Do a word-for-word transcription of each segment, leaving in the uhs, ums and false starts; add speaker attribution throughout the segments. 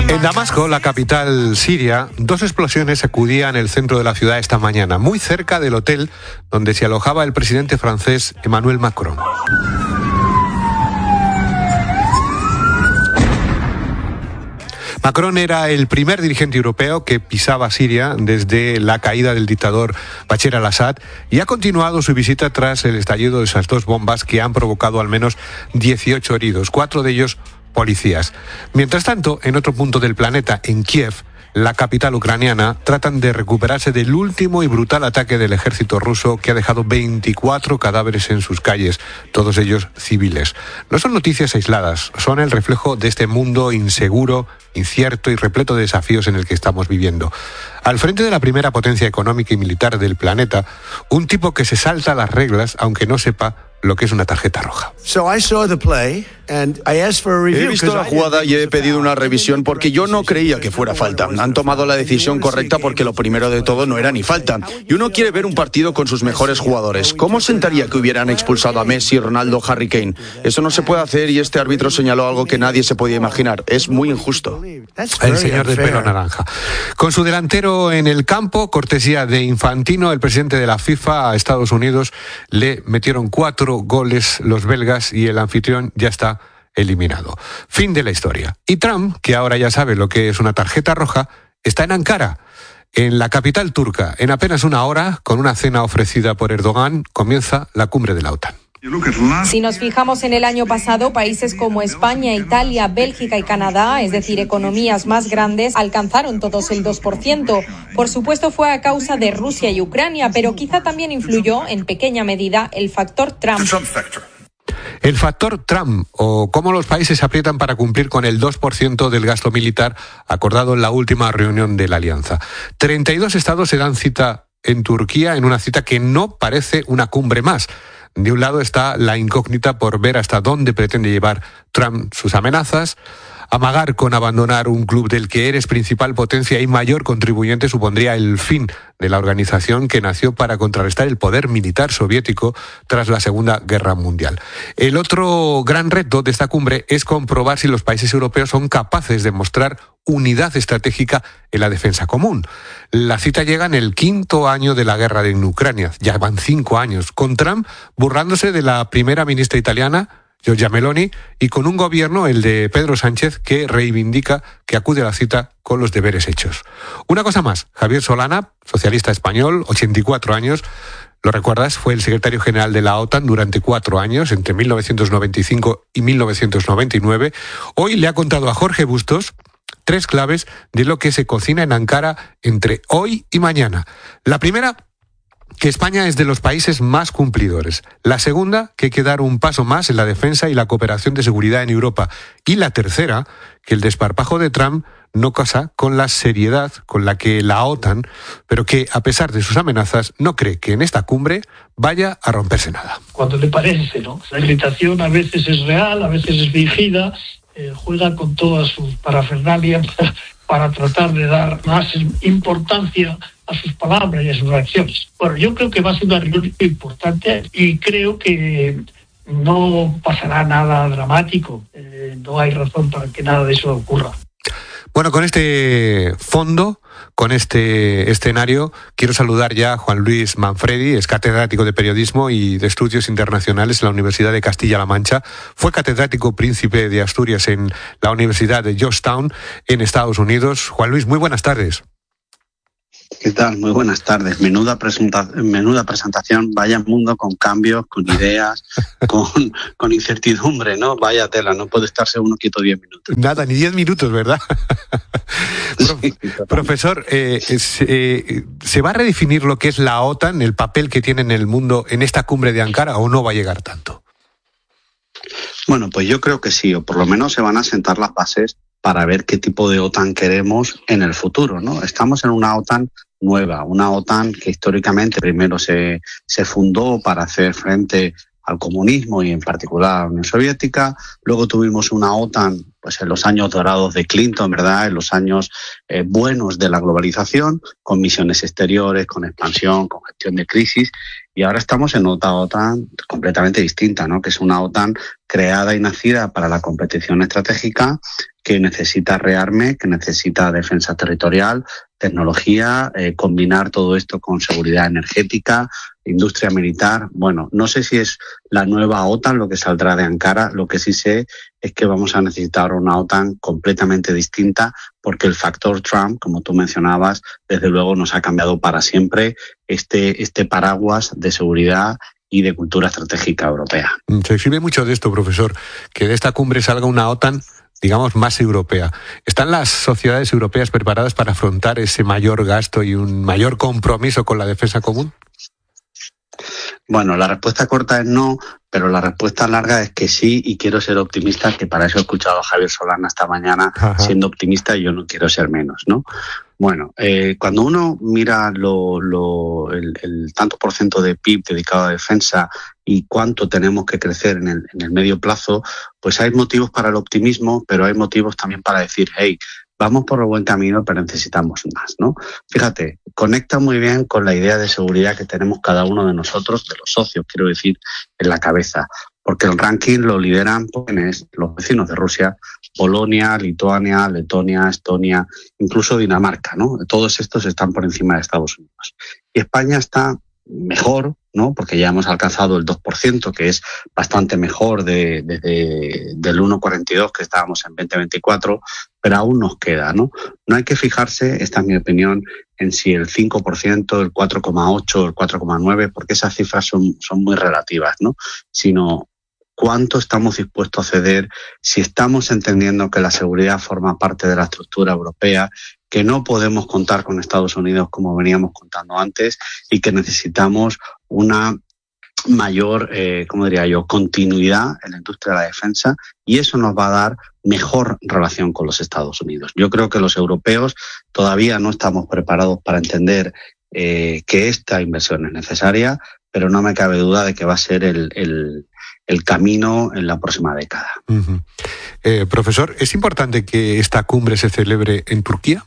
Speaker 1: En Damasco, la capital siria, dos explosiones sacudían el centro de la ciudad esta mañana, muy cerca del hotel donde se alojaba el presidente francés Emmanuel Macron. Macron era el primer dirigente europeo que pisaba Siria desde la caída del dictador Bashar al-Assad y ha continuado su visita tras el estallido de esas dos bombas que han provocado al menos dieciocho heridos, cuatro de ellos policías. Mientras tanto, en otro punto del planeta, en Kiev, la capital ucraniana, tratan de recuperarse del último y brutal ataque del ejército ruso que ha dejado veinticuatro cadáveres en sus calles, todos ellos civiles. No son noticias aisladas, son el reflejo de este mundo inseguro, incierto y repleto de desafíos en el que estamos viviendo. Al frente de la primera potencia económica y militar del planeta, un tipo que se salta las reglas aunque no sepa lo que es una tarjeta roja.
Speaker 2: He visto la jugada y he pedido una revisión porque yo no creía que fuera falta. Han tomado la decisión correcta porque lo primero de todo no era ni falta. Y uno quiere ver un partido con sus mejores jugadores. ¿Cómo sentaría que hubieran expulsado a Messi, Ronaldo, Harry Kane? Eso no se puede hacer y este árbitro señaló algo que nadie se podía imaginar. Es muy injusto.
Speaker 1: El señor del pelo naranja. Con su delantero en el campo, cortesía de Infantino, el presidente de la FIFA, a Estados Unidos le metieron cuatro goles los belgas y el anfitrión ya está eliminado. Fin de la historia. Y Trump, que ahora ya sabe lo que es una tarjeta roja, está en Ankara, en la capital turca. En apenas una hora, con una cena ofrecida por Erdogan, comienza la cumbre de la OTAN.
Speaker 3: Si nos fijamos en el año pasado, países como España, Italia, Bélgica y Canadá, es decir, economías más grandes, alcanzaron todos el dos por ciento. Por supuesto, fue a causa de Rusia y Ucrania, pero quizá también influyó, en pequeña medida, el factor Trump.
Speaker 1: El factor Trump, o cómo los países se aprietan para cumplir con el dos por ciento del gasto militar acordado en la última reunión de la Alianza. treinta y dos estados se dan cita en Turquía, en una cita que no parece una cumbre más. De un lado está la incógnita por ver hasta dónde pretende llevar Trump sus amenazas. Amagar con abandonar un club del que eres principal potencia y mayor contribuyente supondría el fin de la organización que nació para contrarrestar el poder militar soviético tras la Segunda Guerra Mundial. El otro gran reto de esta cumbre es comprobar si los países europeos son capaces de mostrar unidad estratégica en la defensa común. La cita llega en el quinto año de la guerra en Ucrania, ya van cinco años, con Trump burlándose de la primera ministra italiana, Giorgia Meloni, y con un gobierno, el de Pedro Sánchez, que reivindica que acude a la cita con los deberes hechos. Una cosa más, Javier Solana, socialista español, ochenta y cuatro años, lo recuerdas, fue el secretario general de la OTAN durante cuatro años, entre mil novecientos noventa y cinco y mil novecientos noventa y nueve. Hoy le ha contado a Jorge Bustos tres claves de lo que se cocina en Ankara entre hoy y mañana. La primera, que España es de los países más cumplidores. La segunda, que hay que dar un paso más en la defensa y la cooperación de seguridad en Europa. Y la tercera, que el desparpajo de Trump no casa con la seriedad con la que la OTAN, pero que, a pesar de sus amenazas, no cree que en esta cumbre vaya a romperse nada.
Speaker 4: Cuando le parece, ¿no? La irritación a veces es real, a veces es fingida, eh, juega con todas sus parafernalias para, para tratar de dar más importancia a sus palabras y a sus reacciones. Bueno, yo creo que va a ser una reunión importante y creo que no pasará nada dramático. Eh, no hay razón para que nada de eso ocurra.
Speaker 1: Bueno, con este fondo, con este escenario, quiero saludar ya a Juan Luis Manfredi, es catedrático de Periodismo y de Estudios Internacionales en la Universidad de Castilla-La Mancha. Fue catedrático príncipe de Asturias en la Universidad de Georgetown, en Estados Unidos. Juan Luis, muy buenas tardes.
Speaker 5: ¿Qué tal? Muy buenas tardes. Menuda, presenta- menuda presentación, vaya mundo con cambios, con ideas, con, con incertidumbre, ¿no? Vaya tela, no puede estarse uno quieto diez minutos.
Speaker 1: Nada, ni diez minutos, ¿verdad?
Speaker 5: Sí,
Speaker 1: Profesor, eh, es, eh, ¿se va a redefinir lo que es la OTAN, el papel que tiene en el mundo en esta cumbre de Ankara, o no va a llegar tanto?
Speaker 5: Bueno, pues yo creo que sí, o por lo menos se van a sentar las bases para ver qué tipo de OTAN queremos en el futuro, ¿no? Estamos en una OTAN nueva, una OTAN que históricamente primero se, se fundó para hacer frente al comunismo y en particular a la Unión Soviética. Luego tuvimos una OTAN pues en los años dorados de Clinton, ¿verdad? En los años eh, buenos de la globalización, con misiones exteriores, con expansión, con gestión de crisis. Y ahora estamos en otra OTAN completamente distinta, ¿no? Que es una OTAN creada y nacida para la competición estratégica, que necesita rearme, que necesita defensa territorial, tecnología, eh, combinar todo esto con seguridad energética, industria militar. Bueno, no sé si es la nueva OTAN lo que saldrá de Ankara, lo que sí sé es que vamos a necesitar una OTAN completamente distinta, porque el factor Trump, como tú mencionabas, desde luego nos ha cambiado para siempre este, este paraguas de seguridad y de cultura estratégica europea.
Speaker 1: Se escribe mucho de esto, profesor, que de esta cumbre salga una OTAN, digamos, más europea. ¿Están las sociedades europeas preparadas para afrontar ese mayor gasto y un mayor compromiso con la defensa común?
Speaker 5: Bueno, la respuesta corta es no, pero la respuesta larga es que sí, y quiero ser optimista, que para eso he escuchado a Javier Solana esta mañana. Ajá. Siendo optimista, y yo no quiero ser menos, ¿no? Bueno, eh, cuando uno mira lo, lo, el, el tanto por ciento de P I B dedicado a defensa y cuánto tenemos que crecer en el, en el medio plazo, pues hay motivos para el optimismo, pero hay motivos también para decir, hey, vamos por el buen camino, pero necesitamos más, ¿no? Fíjate, conecta muy bien con la idea de seguridad que tenemos cada uno de nosotros, de los socios, quiero decir, en la cabeza. Porque el ranking lo lideran pues, los vecinos de Rusia, Polonia, Lituania, Letonia, Estonia, incluso Dinamarca, ¿no? Todos estos están por encima de Estados Unidos. Y España está mejor, ¿no? Porque ya hemos alcanzado el dos por ciento, que es bastante mejor de, de, de, del uno coma cuarenta y dos que estábamos en veinte veinticuatro, pero aún nos queda, ¿no? No hay que fijarse, esta es mi opinión, en si el cinco por ciento, el cuatro coma ocho por ciento, el cuatro coma nueve por ciento, porque esas cifras son, son muy relativas, ¿no? Sino cuánto estamos dispuestos a ceder, si estamos entendiendo que la seguridad forma parte de la estructura europea, que no podemos contar con Estados Unidos como veníamos contando antes y que necesitamos una mayor, eh, ¿cómo diría yo?, continuidad en la industria de la defensa, y eso nos va a dar mejor relación con los Estados Unidos. Yo creo que los europeos todavía no estamos preparados para entender eh, que esta inversión es necesaria, pero no me cabe duda de que va a ser el, el, el camino en la próxima década.
Speaker 1: Uh-huh. Eh, profesor, ¿es importante que esta cumbre se celebre en Turquía?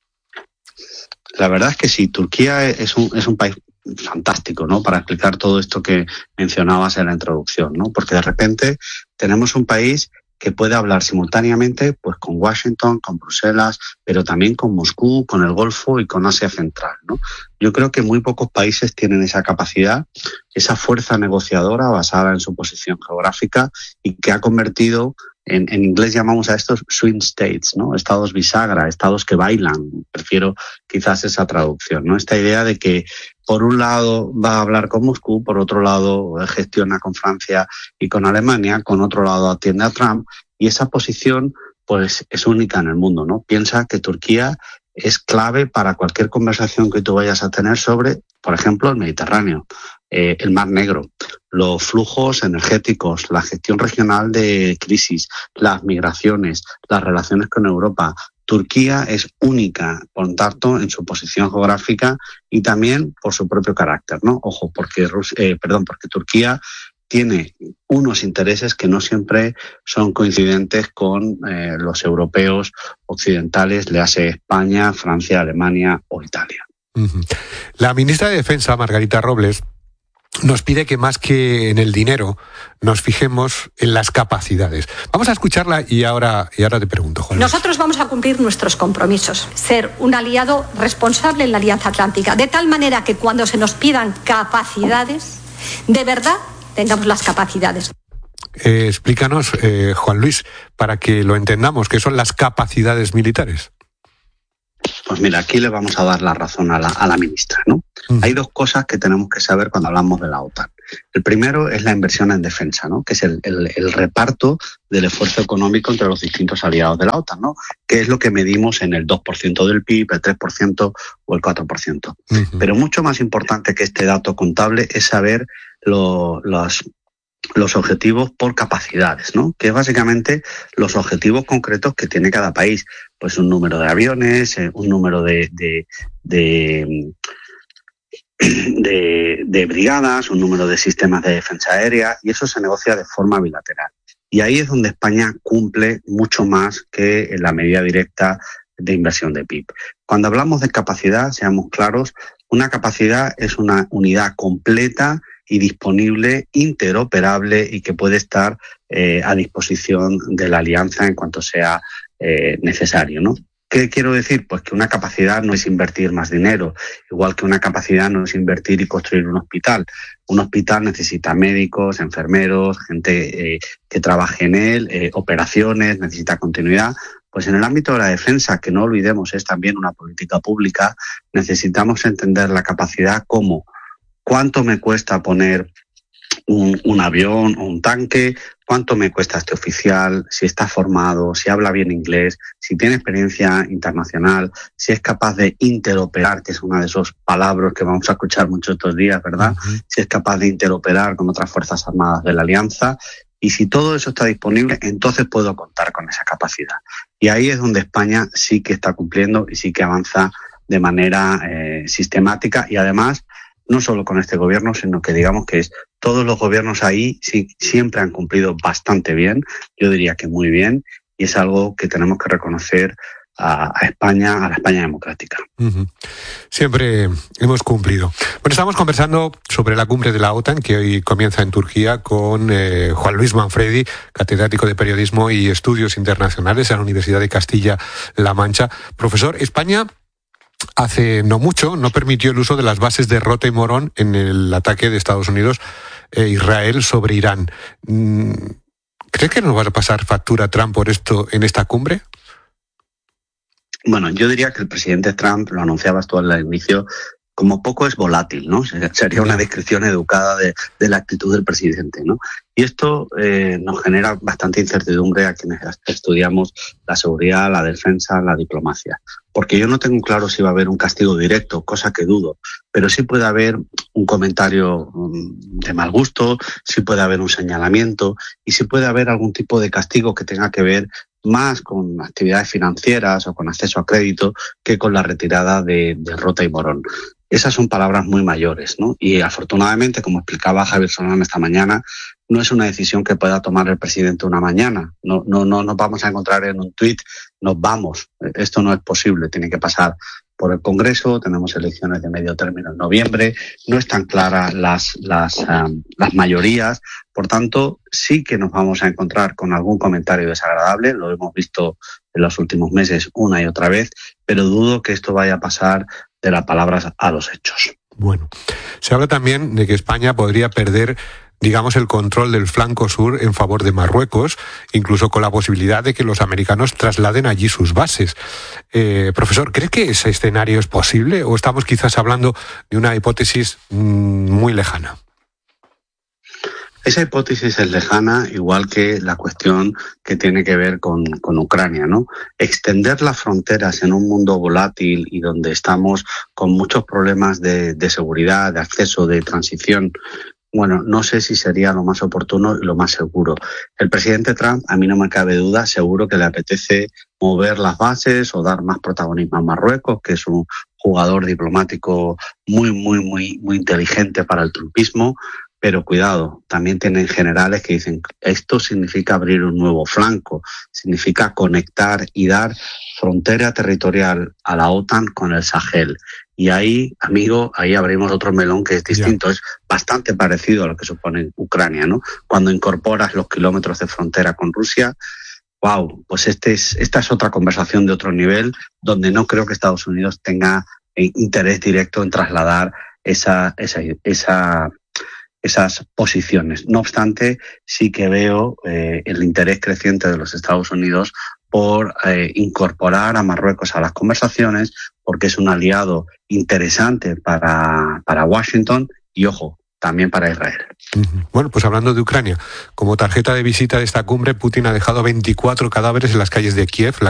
Speaker 5: La verdad es que sí, Turquía es un, es un país fantástico, ¿no? Para explicar todo esto que mencionabas en la introducción, ¿no? Porque de repente tenemos un país que puede hablar simultáneamente pues con Washington, con Bruselas, pero también con Moscú, con el Golfo y con Asia Central, ¿no? Yo creo que muy pocos países tienen esa capacidad, esa fuerza negociadora basada en su posición geográfica y que ha convertido, en, en inglés llamamos a estos swing states, ¿no? Estados bisagra, estados que bailan. Prefiero quizás esa traducción, ¿no? Esta idea de que por un lado va a hablar con Moscú, por otro lado gestiona con Francia y con Alemania, con otro lado atiende a Trump, y esa posición pues es única en el mundo, ¿no? Piensa que Turquía es clave para cualquier conversación que tú vayas a tener sobre, por ejemplo, el Mediterráneo, eh, el Mar Negro, los flujos energéticos, la gestión regional de crisis, las migraciones, las relaciones con Europa. Turquía es única, por tanto, en su posición geográfica y también por su propio carácter, ¿no? Ojo, porque Rusia, eh, perdón, porque Turquía tiene unos intereses que no siempre son coincidentes con eh, los europeos occidentales, le hace España, Francia, Alemania o Italia.
Speaker 1: Uh-huh. La ministra de Defensa, Margarita Robles, nos pide que más que en el dinero nos fijemos en las capacidades. Vamos a escucharla y ahora, y ahora te pregunto, Juan.
Speaker 6: Nosotros vamos a cumplir nuestros compromisos, ser un aliado responsable en la Alianza Atlántica, de tal manera que cuando se nos pidan capacidades, de verdad tengamos las capacidades.
Speaker 1: Eh, explícanos, eh, Juan Luis, para que lo entendamos, ¿qué son las capacidades militares?
Speaker 5: Pues mira, aquí le vamos a dar la razón a la, a la ministra, ¿no? Uh-huh. Hay dos cosas que tenemos que saber cuando hablamos de la OTAN. El primero es la inversión en defensa, ¿no? Que es el, el, el reparto del esfuerzo económico entre los distintos aliados de la OTAN, ¿no? Que es lo que medimos en el dos por ciento del P I B, el tres por ciento o el cuatro por ciento. Uh-huh. Pero mucho más importante que este dato contable es saber lo, los... los objetivos por capacidades, ¿no? Que es básicamente los objetivos concretos que tiene cada país. Pues un número de aviones, eh, un número de, de, de, de, de brigadas, un número de sistemas de defensa aérea, y eso se negocia de forma bilateral. Y ahí es donde España cumple mucho más que en la medida directa de inversión de P I B. Cuando hablamos de capacidad, seamos claros, Una capacidad es una unidad completa y disponible, interoperable y que puede estar eh, a disposición de la alianza en cuanto sea eh, necesario, ¿no? ¿Qué quiero decir? Pues que una capacidad no es invertir más dinero, igual que una capacidad no es invertir y construir un hospital. Un hospital necesita médicos, enfermeros, gente eh, que trabaje en él, eh, operaciones, necesita continuidad. Pues en el ámbito de la defensa, que no olvidemos es también una política pública, necesitamos entender la capacidad como cuánto me cuesta poner un, un avión o un tanque, cuánto me cuesta este oficial, si está formado, si habla bien inglés, si tiene experiencia internacional, si es capaz de interoperar, que es una de esos palabras que vamos a escuchar mucho estos días, ¿verdad? Uh-huh. Si es capaz de interoperar con otras Fuerzas Armadas de la Alianza. Y si todo eso está disponible, entonces puedo contar con esa capacidad. Y ahí es donde España sí que está cumpliendo y sí que avanza de manera eh, sistemática y además no solo con este gobierno, sino que digamos que es todos los gobiernos ahí sí, siempre han cumplido bastante bien, yo diría que muy bien, y es algo que tenemos que reconocer a, a España, a la España democrática.
Speaker 1: Uh-huh. Siempre hemos cumplido. Bueno, estamos conversando sobre la cumbre de la OTAN que hoy comienza en Turquía con eh, Juan Luis Manfredi, catedrático de Periodismo y Estudios Internacionales en la Universidad de Castilla-La Mancha. Profesor, España hace no mucho no permitió el uso de las bases de Rota y Morón en el ataque de Estados Unidos e Israel sobre Irán. ¿Cree que nos va a pasar factura Trump por esto en esta cumbre?
Speaker 5: Bueno, yo diría que el presidente Trump, lo anunciabas tú al inicio, como poco es volátil, ¿no? Sería una descripción educada de, de la actitud del presidente, ¿no? Y esto eh, nos genera bastante incertidumbre a quienes estudiamos la seguridad, la defensa, la diplomacia. Porque yo no tengo claro si va a haber un castigo directo, cosa que dudo, pero sí puede haber un comentario de mal gusto, sí puede haber un señalamiento y sí puede haber algún tipo de castigo que tenga que ver más con actividades financieras o con acceso a crédito que con la retirada de, de Rota y Morón. Esas son palabras muy mayores, ¿no? Y afortunadamente, como explicaba Javier Solana esta mañana, no es una decisión que pueda tomar el presidente una mañana. No, no, no nos vamos a encontrar en un tuit, nos vamos. Esto no es posible, tiene que pasar por el Congreso, tenemos elecciones de medio término en noviembre, no están claras las, las, um, las mayorías, por tanto, sí que nos vamos a encontrar con algún comentario desagradable, lo hemos visto en los últimos meses una y otra vez, pero dudo que esto vaya a pasar de las palabras a los hechos.
Speaker 1: Bueno, se habla también de que España podría perder, digamos, el control del flanco sur en favor de Marruecos, incluso con la posibilidad de que los americanos trasladen allí sus bases. Eh, profesor, ¿cree que ese escenario es posible o estamos quizás hablando de una hipótesis mmm, muy lejana?
Speaker 5: Esa hipótesis es lejana, igual que la cuestión que tiene que ver con, con Ucrania, ¿no? Extender las fronteras en un mundo volátil y donde estamos con muchos problemas de, de seguridad, de acceso, de transición. Bueno, no sé si sería lo más oportuno y lo más seguro. El presidente Trump, a mí no me cabe duda, seguro que le apetece mover las bases o dar más protagonismo a Marruecos, que es un jugador diplomático muy, muy, muy, muy inteligente para el trumpismo. Pero cuidado, también tienen generales que dicen esto significa abrir un nuevo flanco, significa conectar y dar frontera territorial a la OTAN con el Sahel. Y ahí, amigo, ahí abrimos otro melón que es distinto, yeah. Es bastante parecido a lo que supone Ucrania, ¿no? Cuando incorporas los kilómetros de frontera con Rusia, wow, pues este es, esta es otra conversación de otro nivel, donde no creo que Estados Unidos tenga interés directo en trasladar esa, esa, esa esas posiciones. No obstante, sí que veo eh, el interés creciente de los Estados Unidos por eh, incorporar a Marruecos a las conversaciones, porque es un aliado interesante para, para Washington y, ojo, también para Israel.
Speaker 1: Uh-huh. Bueno, pues hablando de Ucrania, como tarjeta de visita de esta cumbre, Putin ha dejado veinticuatro cadáveres en las calles de Kiev. La